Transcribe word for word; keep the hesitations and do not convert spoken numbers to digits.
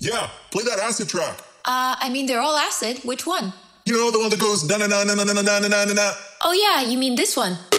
Yeah, play that acid track. Uh, I mean, they're all acid. Which one? You know, the one that goes na na na na na na na na na na. Oh yeah, you mean this one.